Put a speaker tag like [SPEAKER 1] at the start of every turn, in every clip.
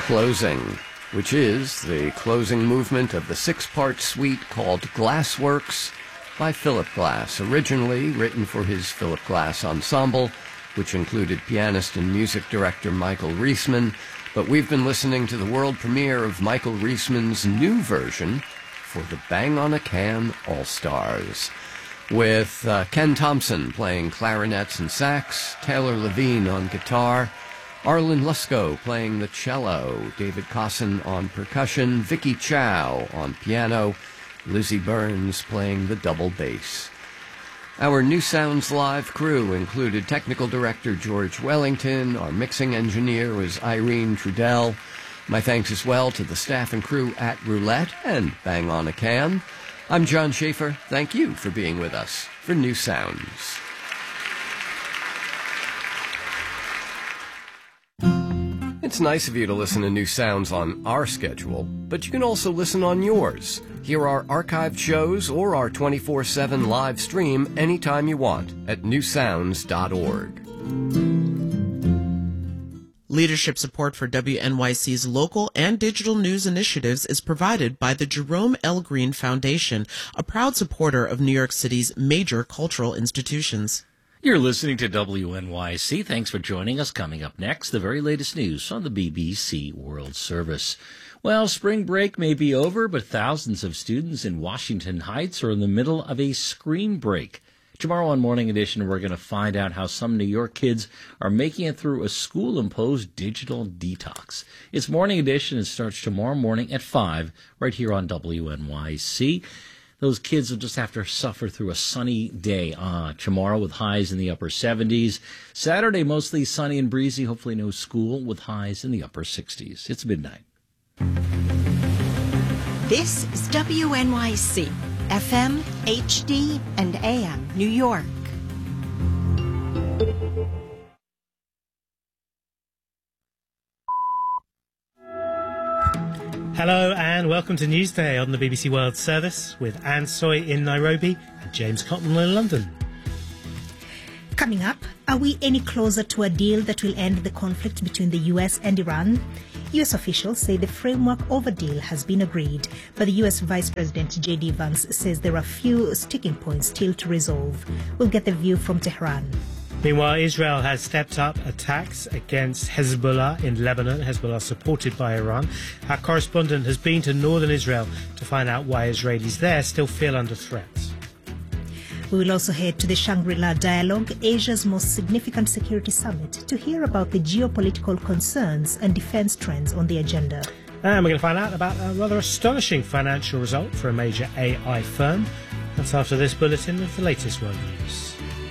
[SPEAKER 1] Closing, which is the closing movement of the six-part suite called Glassworks by Philip Glass, originally written for his Philip Glass Ensemble, which included pianist and music director Michael Riesman, but we've been listening to the world premiere of Michael Riesman's new version for the Bang on a Can All-Stars, with Ken Thompson playing clarinets and sax, Taylor Levine on guitar, Arlen Lusko playing the cello, David Cosson on percussion, Vicky Chow on piano, Lizzie Burns playing the double bass. Our New Sounds Live crew included technical director George Wellington. Our mixing engineer was Irene Trudell. My thanks as well to the staff and crew at Roulette and Bang on a Can. I'm John Schaefer. Thank you for being with us for New Sounds. It's nice of you to listen to New Sounds on our schedule, but you can also listen on yours. Hear our archived shows or our 24/7 live stream anytime you want at newsounds.org.
[SPEAKER 2] Leadership support for WNYC's local and digital news initiatives is provided by the Jerome L. Green Foundation, a proud supporter of New York City's major cultural institutions.
[SPEAKER 3] You're listening to WNYC. Thanks for joining us. Coming up next, the very latest news on the BBC World Service. Well, spring break may be over, but thousands of students in Washington Heights are in the middle of a screen break. Tomorrow on Morning Edition, we're going to find out how some New York kids are making it through a school-imposed digital detox. It's Morning Edition. It starts tomorrow morning at 5 right here on WNYC. Those kids will just have to suffer through a sunny day tomorrow with highs in the upper 70s. Saturday, mostly sunny and breezy, hopefully no school, with highs in the upper 60s. It's midnight.
[SPEAKER 4] This is WNYC, FM, HD, and AM, New York.
[SPEAKER 5] Hello and welcome to Newsday on the BBC World Service with Anne Soy in Nairobi and James Cotton in London.
[SPEAKER 6] Coming up, are we any closer to a deal that will end the conflict between the US and Iran? US officials say the framework of a deal has been agreed, but the US Vice President J.D. Vance says there are few sticking points still to resolve. We'll get the view from Tehran.
[SPEAKER 5] Meanwhile, Israel has stepped up attacks against Hezbollah in Lebanon, Hezbollah supported by Iran. Our correspondent has been to northern Israel to find out why Israelis there still feel under threat.
[SPEAKER 6] We will also head to the Shangri-La Dialogue, Asia's most significant security summit, to hear about the geopolitical concerns and defense trends on the agenda.
[SPEAKER 5] And we're going to find out about a rather astonishing financial result for a major AI firm. That's after this bulletin of the latest world news.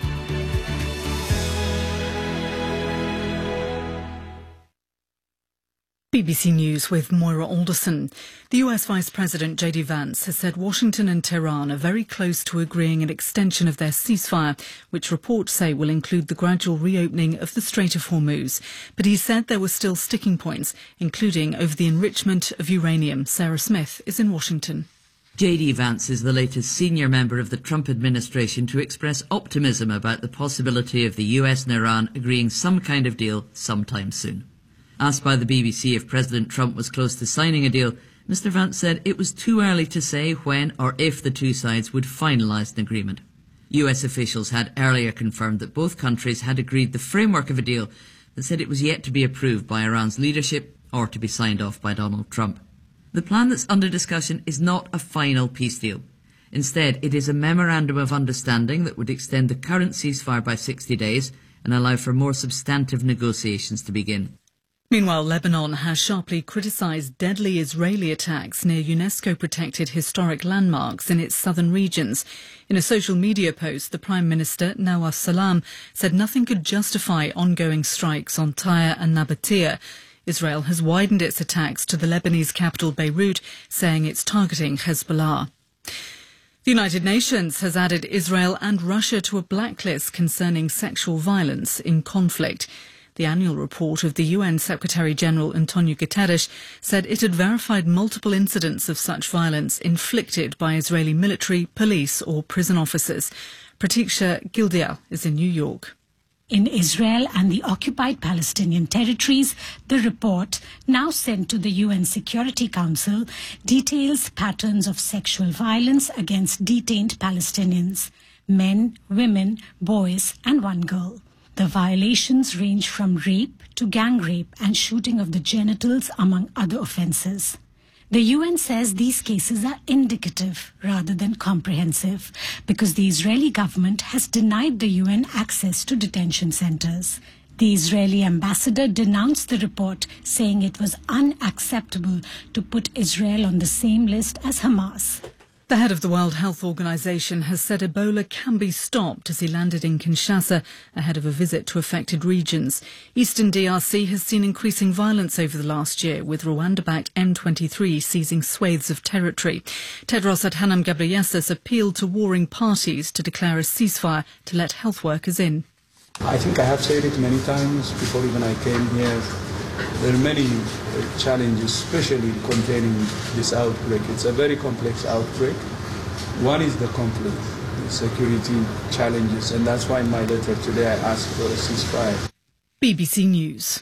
[SPEAKER 7] BBC News with Moira Alderson. The US Vice President J.D. Vance has said Washington and Tehran are very close to agreeing an extension of their ceasefire, which reports say will include the gradual reopening of the Strait of Hormuz. But he said there were still sticking points, including over the enrichment of uranium. Sarah Smith is in Washington.
[SPEAKER 8] J.D. Vance is the latest senior member of the Trump administration to express optimism about the possibility of the US and Iran agreeing some kind of deal sometime soon. Asked by the BBC if President Trump was close to signing a deal, Mr. Vance said it was too early to say when or if the two sides would finalise an agreement. US officials had earlier confirmed that both countries had agreed the framework of a deal that said it was yet to be approved by Iran's leadership or to be signed off by Donald Trump. The plan that's under discussion is not a final peace deal. Instead, it is a memorandum of understanding that would extend the current ceasefire by 60 days and allow for more substantive negotiations to begin.
[SPEAKER 7] Meanwhile, Lebanon has sharply criticised deadly Israeli attacks near UNESCO-protected historic landmarks in its southern regions. In a social media post, the Prime Minister, Nawaf Salam, said nothing could justify ongoing strikes on Tyre and Nabatea. Israel has widened its attacks to the Lebanese capital Beirut, saying it's targeting Hezbollah. The United Nations has added Israel and Russia to a blacklist concerning sexual violence in conflict. The annual report of the UN Secretary-General Antonio Guterres said it had verified multiple incidents of such violence inflicted by Israeli military, police or prison officers. Pratiksha Gildial is in New York.
[SPEAKER 9] In Israel and the occupied Palestinian territories, the report, now sent to the UN Security Council, details patterns of sexual violence against detained Palestinians, men, women, boys, and one girl. The violations range from rape to gang rape and shooting of the genitals, among other offences. The UN says these cases are indicative rather than comprehensive because the Israeli government has denied the UN access to detention centres. The Israeli ambassador denounced the report, saying it was unacceptable to put Israel on the same list as Hamas.
[SPEAKER 7] The head of the World Health Organization has said Ebola can be stopped as he landed in Kinshasa ahead of a visit to affected regions. Eastern DRC has seen increasing violence over the last year, with Rwanda-backed M23 seizing swathes of territory. Tedros Adhanom Ghebreyesus appealed to warring parties to declare a ceasefire to let health workers in.
[SPEAKER 10] I think I have said it many times before even I came here. There are many challenges, especially containing this outbreak. It's a very complex outbreak. One is the conflict, the security challenges, and that's why in my letter today I asked for a ceasefire.
[SPEAKER 7] BBC News.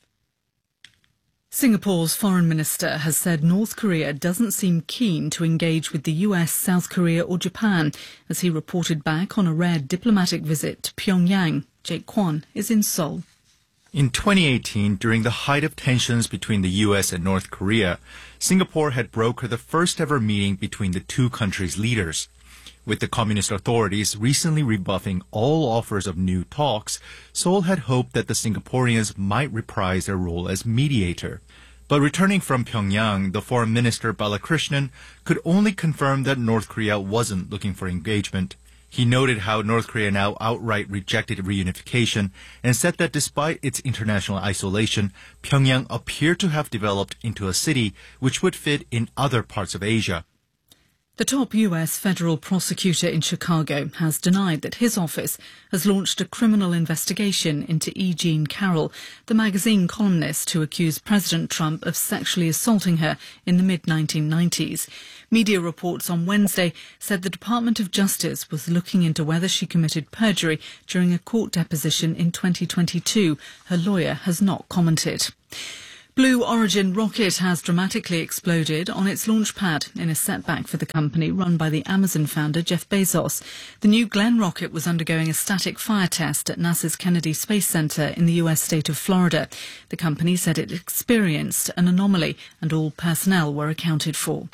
[SPEAKER 7] Singapore's foreign minister has said North Korea doesn't seem keen to engage with the US, South Korea or Japan, as he reported back on a rare diplomatic visit to Pyongyang. Jake Kwan is in Seoul.
[SPEAKER 11] In 2018, during the height of tensions between the U.S. and North Korea, Singapore had brokered the first ever meeting between the two countries' leaders. With the communist authorities recently rebuffing all offers of new talks, Seoul had hoped that the Singaporeans might reprise their role as mediator. But returning from Pyongyang, the foreign minister Balakrishnan could only confirm that North Korea wasn't looking for engagement. He noted how North Korea now outright rejected reunification and said that despite its international isolation, Pyongyang appeared to have developed into a city which would fit in other parts of Asia.
[SPEAKER 7] The top US federal prosecutor in Chicago has denied that his office has launched a criminal investigation into E. Jean Carroll, the magazine columnist who accused President Trump of sexually assaulting her in the mid-1990s. Media reports on Wednesday said the Department of Justice was looking into whether she committed perjury during a court deposition in 2022. Her lawyer has not commented. Blue Origin rocket has dramatically exploded on its launch pad in a setback for the company run by the Amazon founder Jeff Bezos. The New Glenn rocket was undergoing a static fire test at NASA's Kennedy Space Center in the US state of Florida. The company said it experienced an anomaly and all personnel were accounted for.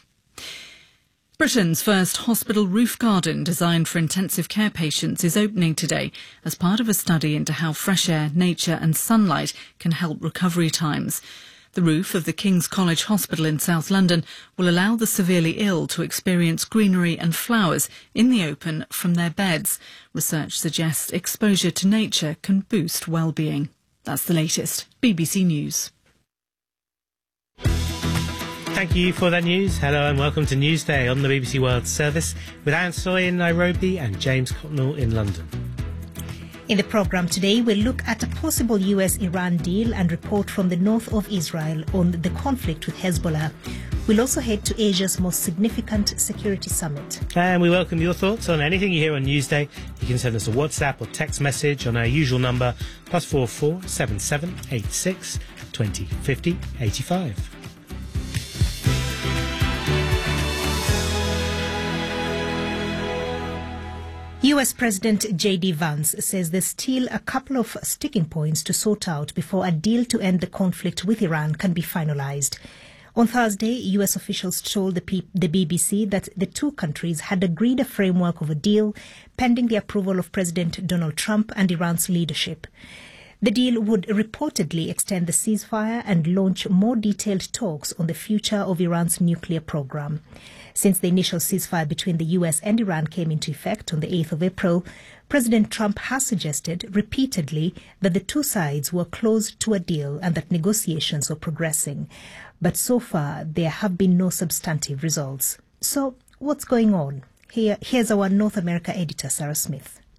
[SPEAKER 7] Britain's first hospital roof garden designed for intensive care patients is opening today as part of a study into how fresh air, nature and sunlight can help recovery times. The roof of the King's College Hospital in South London will allow the severely ill to experience greenery and flowers in the open from their beds. Research suggests exposure to nature can boost well-being. That's the latest. BBC News.
[SPEAKER 5] Thank you for that news. Hello and welcome to Newsday on the BBC World Service with Anne Soy in Nairobi and James Cotnell in London.
[SPEAKER 6] In the programme today, we'll look at a possible US-Iran deal and report from the north of Israel on the conflict with Hezbollah. We'll also head to Asia's most significant security summit.
[SPEAKER 5] And we welcome your thoughts on anything you hear on Newsday. You can send us a WhatsApp or text message on our usual number, +44 77 86 20 50 85.
[SPEAKER 6] US President J.D. Vance says there's still a couple of sticking points to sort out before a deal to end the conflict with Iran can be finalized. On Thursday, US officials told the BBC that the two countries had agreed a framework of a deal pending the approval of President Donald Trump and Iran's leadership. The deal would reportedly extend the ceasefire and launch more detailed talks on the future of Iran's nuclear program. Since the initial ceasefire between the US and Iran came into effect on the 8th of April, President Trump has suggested repeatedly that the two sides were close to a deal and that negotiations were progressing. But so far, there have been no substantive results. So, what's going on? Here's our North America editor, Sarah Smith.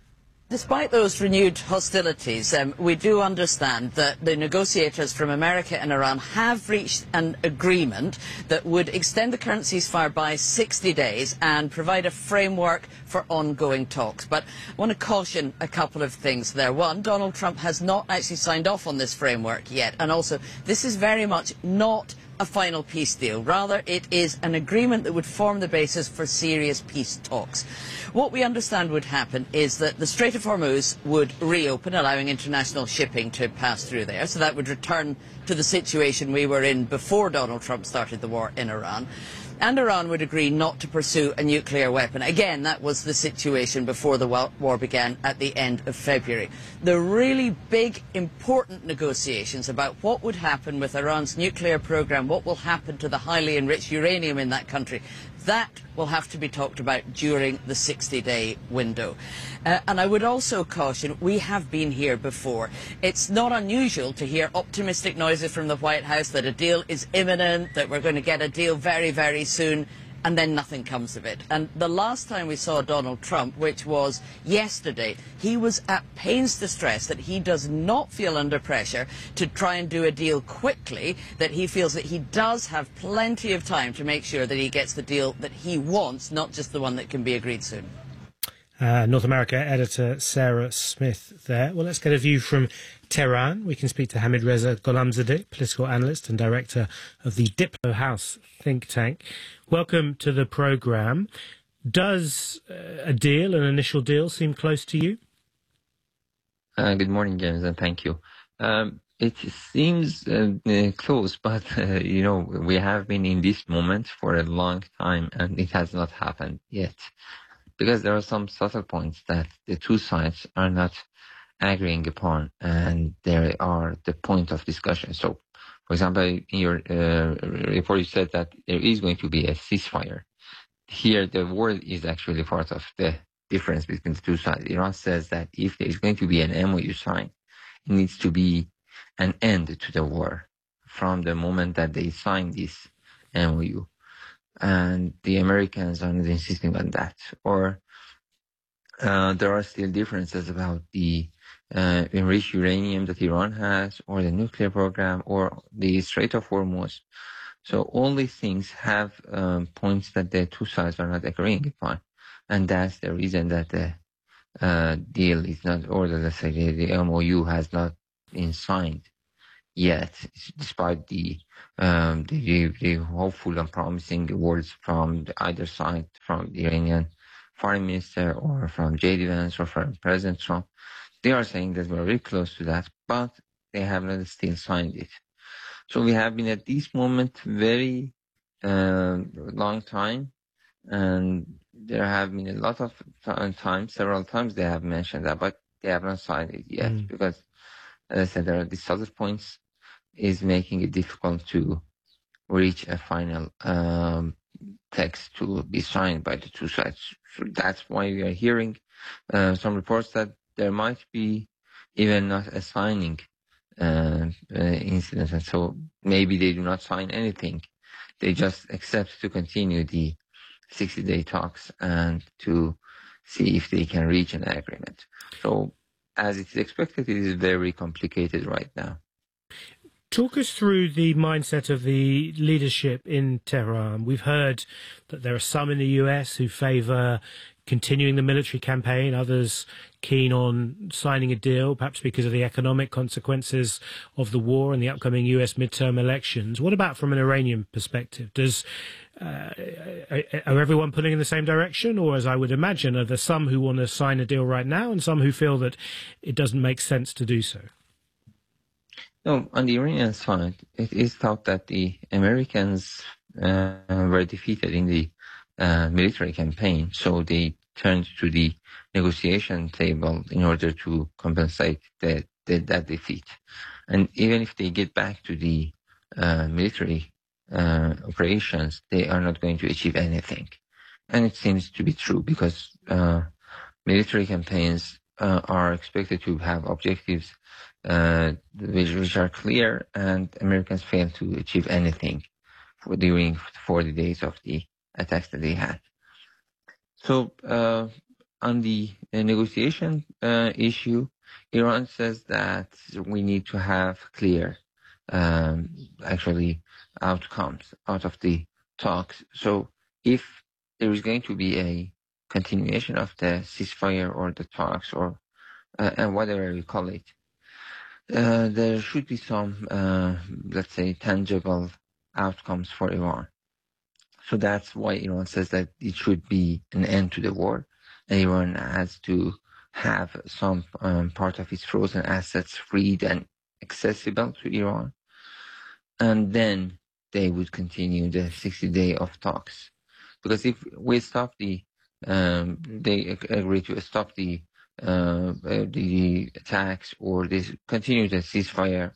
[SPEAKER 12] Despite those renewed hostilities, we do understand that the negotiators from America and Iran have reached an agreement that would extend the current ceasefire by 60 days and provide a framework for ongoing talks. But I want to caution a couple of things there. One, Donald Trump has not actually signed off on this framework yet. And also, this is very much not a final peace deal. Rather, it is an agreement that would form the basis for serious peace talks. What we understand would happen is that the Strait of Hormuz would reopen, allowing international shipping to pass through there. So that would return to the situation we were in before Donald Trump started the war in Iran. And Iran would agree not to pursue a nuclear weapon. Again, that was the situation before the war began at the end of February. The really big, important negotiations about what would happen with Iran's nuclear program, what will happen to the highly enriched uranium in that country, that will have to be talked about during the 60-day window. And I would also caution, we have been here before. It's not unusual to hear optimistic noises from the White House that a deal is imminent, that we're going to get a deal very, very soon, and then nothing comes of it. And the last time we saw Donald Trump, which was yesterday, he was at pains to stress that he does not feel under pressure to try and do a deal quickly, that he feels that he does have plenty of time to make sure that he gets the deal that he wants, not just the one that can be agreed soon.
[SPEAKER 5] North America editor Sarah Smith there. Well, let's get a view from Tehran. We can speak to Hamid Reza Gholamzadeh, political analyst and director of the Diplo House think tank. Welcome to the programme. Does a deal, an initial deal, seem close to you?
[SPEAKER 13] Good morning, James, and thank you. It seems close, but, we have been in this moment for a long time, and it has not happened yet. Because there are some subtle points that the two sides are not agreeing upon, and they are the point of discussion. So, for example, in your report, you said that there is going to be a ceasefire. Here, the word is actually part of the difference between the two sides. Iran says that if there is going to be an MOU signed, it needs to be an end to the war from the moment that they sign this MOU. And the Americans are not insisting on that. Or there are still differences about the enriched uranium that Iran has, or the nuclear program, or the Strait of Hormuz. So all these things have points that the two sides are not agreeing upon. And that's the reason that the deal is not, or let's say the MOU has not been signed yet, despite the hopeful and promising words from either side, from the Iranian foreign minister or from J.D. Vance or from President Trump. They are saying that we're very close to that, but they have not still signed it. So we have been at this moment very long time, and there have been a lot of times, several times they have mentioned that, but they have not signed it yet because, as I said, there are these other points is making it difficult to reach a final text to be signed by the two sides. So that's why we are hearing some reports that there might be even not a signing incident. And so maybe they do not sign anything. They just accept to continue the 60-day talks and to see if they can reach an agreement. So as it's expected, it is very complicated right now.
[SPEAKER 5] Talk us through the mindset of the leadership in Tehran. We've heard that there are some in the US who favour continuing the military campaign, others keen on signing a deal, perhaps because of the economic consequences of the war and the upcoming US midterm elections. What about from an Iranian perspective? Are everyone pulling in the same direction? Or, as I would imagine, are there some who want to sign a deal right now and some who feel that it doesn't make sense to do so?
[SPEAKER 13] No, on the Iranian side, it is thought that the Americans were defeated in the military campaign, so they turned to the negotiation table in order to compensate that defeat. And even if they get back to the military operations, they are not going to achieve anything. And it seems to be true because military campaigns are expected to have objectives which are clear, and Americans failed to achieve anything during 40 days of the attacks that they had. So on the negotiation issue, Iran says that we need to have clear, outcomes out of the talks. So if there is going to be a continuation of the ceasefire or the talks or and whatever we call it, there should be some, let's say, tangible outcomes for Iran. So that's why Iran says that it should be an end to the war. And Iran has to have some part of its frozen assets freed and accessible to Iran. And then they would continue the 60-day of talks. Because if we stop they agree to stop the attacks or they continue the ceasefire,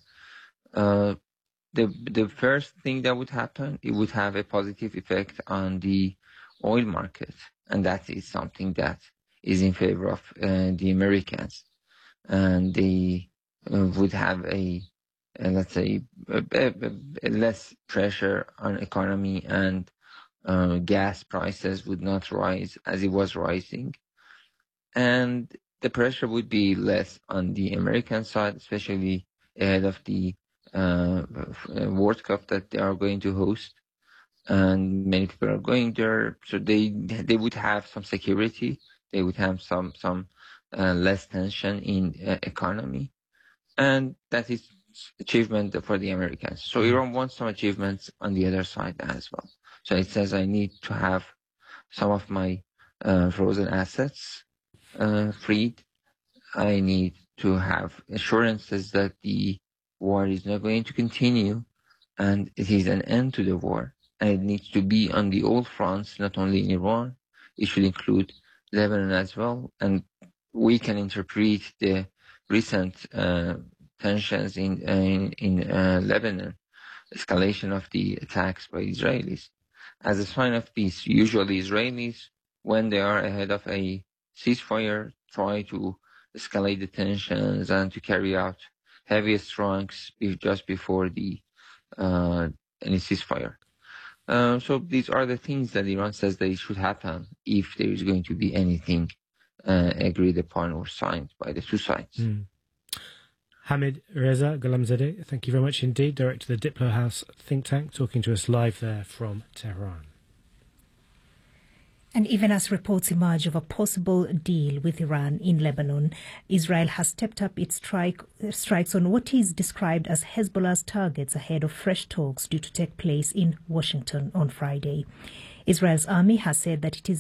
[SPEAKER 13] the first thing that would happen, it would have a positive effect on the oil market, and that is something that is in favor of the Americans, and they would have let's say less pressure on economy, and gas prices would not rise as it was rising, and the pressure would be less on the American side, especially ahead of the World Cup that they are going to host, and many people are going there, so they would have some security, they would have some less tension in economy, and that is achievement for the Americans. So Iran wants some achievements on the other side as well. So it says, I need to have some of my frozen assets freed. I need to have assurances that the war is not going to continue and it is an end to the war. And it needs to be on the old fronts, not only in Iran. It should include Lebanon as well. And we can interpret the recent tensions in Lebanon, escalation of the attacks by Israelis, as a sign of peace. Usually Israelis, when they are ahead of a ceasefire, try to escalate the tensions and to carry out heavy strikes just before the any ceasefire. So these are the things that Iran says that it should happen if there is going to be anything agreed upon or signed by the two sides.
[SPEAKER 5] Hamid Reza Gholamzadeh, thank you very much indeed, Director of the Diplo House think tank, talking to us live there from Tehran.
[SPEAKER 6] And even as reports emerge of a possible deal with Iran in Lebanon, Israel has stepped up its strikes on what is described as Hezbollah's targets ahead of fresh talks due to take place in Washington on Friday. Israel's army has said that it is